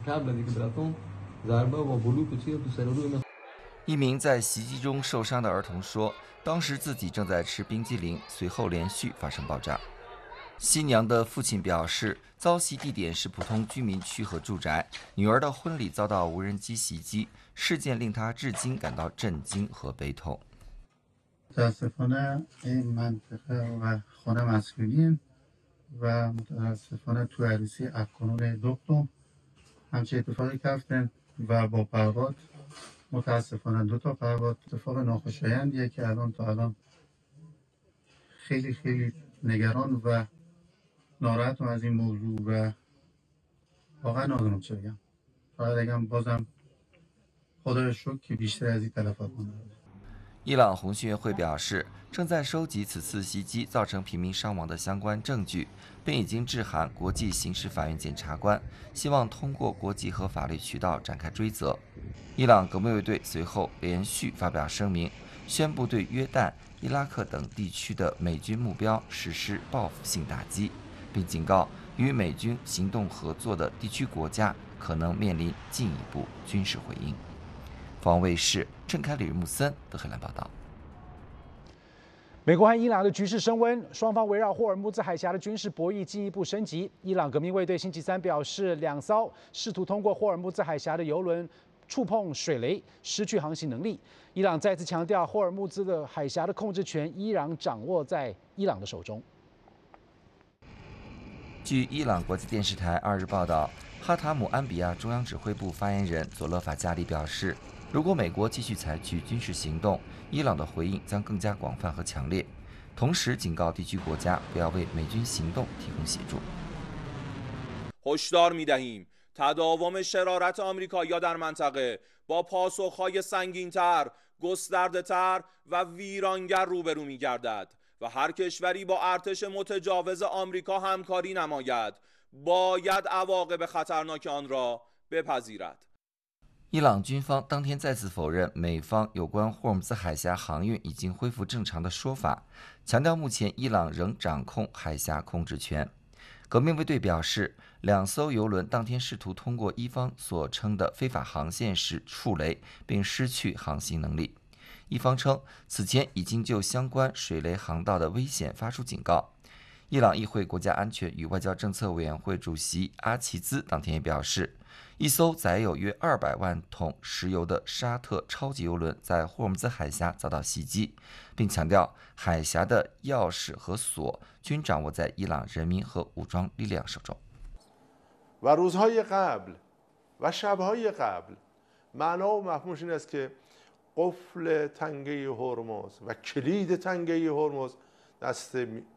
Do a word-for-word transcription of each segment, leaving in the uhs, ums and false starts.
一名在袭击中受伤的儿童说，当时自己正在吃冰激凌，随后连续发生爆炸。新娘的父亲表示，遭袭地点是普通居民区和住宅，女儿的婚礼遭到无人机袭击，事件令他至今感到震惊和悲痛。 متاسفانه این منطقه و خانه مسئولین و متاسفانه تو عروسی اکنون دختم همچه اتفاقی کفتن و با پرواز متاسفانه دو تا پرواز اتفاق ناخوشایندیه که الان تا الان خیلی خیلی نگران و ناراحتم از این موضوع و واقعا نمیدونم چه بگم. فقط بگم بازم خدای شکر که بیشتر از این تلفات نداره. 伊朗红新月会表示，正在收集此次袭击造成平民伤亡的相关证据，并已经致函国际刑事法院检察官，希望通过国际和法律渠道展开追责。伊朗革命卫队随后连续发表声明，宣布对约旦、伊拉克等地区的美军目标实施报复性打击，并警告与美军行动合作的地区国家可能面临进一步军事回应。凤凰卫视郑凯、李木森德黑兰报道。 美国和伊朗的局势升温，双方围绕霍尔木兹海峡的军事博弈进一步升级。伊朗革命卫队星期三表示，两艘试图通过霍尔木兹海峡的油轮触碰水雷，失去航行能力。伊朗再次强调，霍尔木兹的海峡的控制权依然掌握在伊朗的手中。 据伊朗国际电视台二日报道，哈塔姆安比亚中央指挥部发言人佐勒法加里表示，如果美国继续采取军事行动，伊朗的回应将更加广泛和强烈。同时警告地区国家不要为美军行动提供协助。 هشدار می‌دهیم تداوم شرارت آمریکایی‌ها در منطقه با پاسخ‌های سنگین‌تر، گسترده‌تر و ویرانگر روبرو می‌گردد و هر کشوری با ارتش متجاوز آمریکا همکاری نماید باید عواقب خطرناک آن را بپذیرد。 伊朗军方当天再次否认美方有关霍尔木兹海峡航运已经恢复正常的说法，强调目前伊朗仍掌控海峡控制权。革命卫队表示，两艘油轮当天试图通过伊方所称的非法航线时触雷，并失去航行能力。伊方称，此前已经就相关水雷航道的危险发出警告。伊朗议会国家安全与外交政策委员会主席阿齐兹当天也表示，一艘载有约二百万桶石油的沙特超级油轮在霍尔木兹海峡遭到袭击，并强调海峡的钥匙和锁均掌握在伊朗人民和武装力量手中。 و روزهای قبل و شبهای قبل معنا و مفهومش این است که قفل تنگه هرمز و کلید تنگه هرمز دست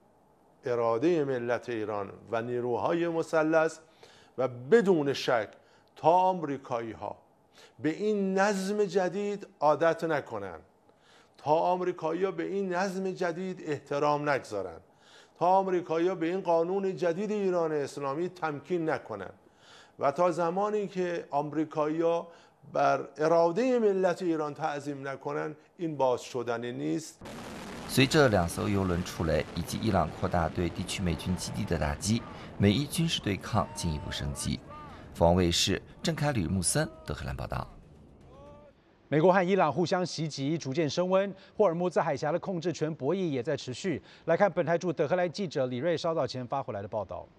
اراده ملت ایران و نیروهای مسلح و بدون شک تا آمریکایی ها به این نظم جدید عادت نکنن، تا آمریکایی ها به این نظم جدید احترام نگذارن، تا آمریکایی ها به این قانون جدید ایران اسلامی تمکین نکنن و تا زمانی که آمریکایی ها بر اراده ملت ایران تعظیم نکنن این باز شدنی نیست。 随着两艘油轮触雷以及伊朗扩大对地区美军基地的打击，美伊军事对抗进一步升级。凤凰卫视郑凯、吕木森德黑兰报道。 美国和伊朗互相袭击逐渐升温，霍尔木兹海峡的控制权博弈也在持续。来看本台驻德黑兰记者李瑞稍早前发回来的报道。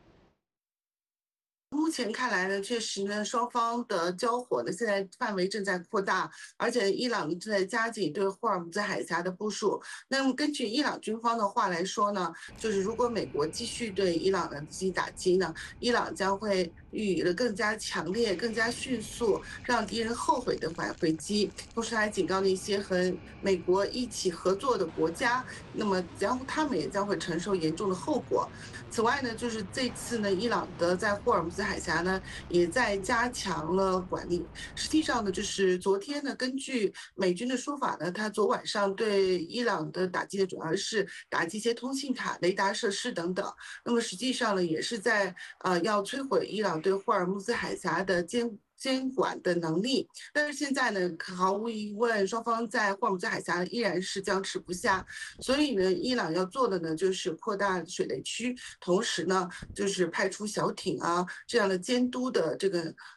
目前看来呢，确实呢，双方的交火呢，现在范围正在扩大，而且伊朗正在加紧对霍尔木兹海峡的部署。那么根据伊朗军方的话来说呢，就是如果美国继续对伊朗的进行打击呢，伊朗将会予以了更加强烈、更加迅速，让敌人后悔的反回击。同时还警告那些和美国一起合作的国家，那么将他们也将会承受严重的后果。此外呢，就是这次呢，伊朗的在霍尔木兹海峡呢，也在加强了管理。实际上呢，就是昨天呢，根据美军的说法呢，他昨晚上对伊朗的打击呢，主要是打击一些通信塔、雷达设施等等。那么实际上呢，也是在呃要摧毁伊朗对霍尔木兹海峡的监。监管的能力，但是现在呢，毫无疑问，双方在霍尔木兹海峡依然是僵持不下。所以呢，伊朗要做的呢，就是扩大水雷区，同时呢，就是派出小艇啊这样的监督的这个